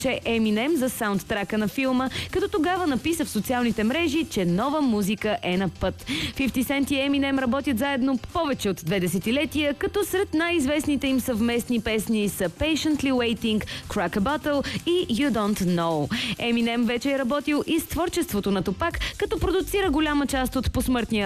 Еминем за саундтрака на филма, като тогава написа в социалните мрежи, че нова музика е на път. 50 Cent и Еминем работят заедно повече от 2 десетилетия, като сред най-известните им съвместни песни са Patiently Waiting, Crack a Bottle и You Don't Know. Еминем вече е работил и с творчеството на Тупак, като продуцира голяма част от посмъртния